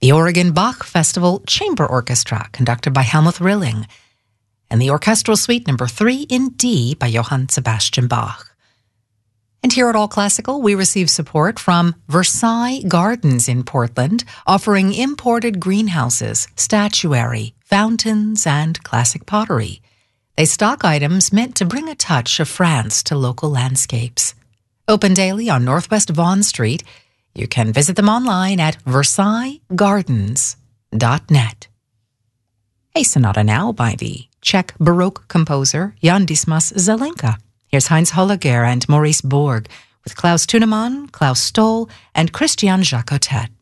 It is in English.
the Oregon Bach Festival Chamber Orchestra, conducted by Helmuth Rilling, and the Orchestral Suite No. 3 in D by Johann Sebastian Bach. And here at All Classical, we receive support from Versailles Gardens in Portland, offering imported greenhouses, statuary, fountains, and classic pottery. They stock items meant to bring a touch of France to local landscapes. Open daily on Northwest Vaughan Street, you can visit them online at versaillesgardens.net. A sonata now by the Czech Baroque composer Jan Dismas Zelenka. Here's Heinz Holliger and Maurice Borg with Klaus Tunemann, Klaus Stoll, and Christian Jacotet.